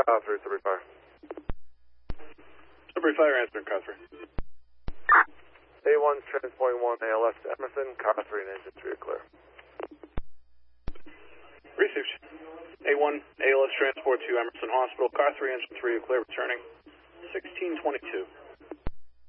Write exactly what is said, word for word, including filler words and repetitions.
car three, Sudbury Fire. Sudbury Fire answering car three. A one transporting one A L S to Emerson, car three and engine three are clear. Received. A one A L S transport to Emerson Hospital, car three, engine three are clear, returning sixteen twenty-two.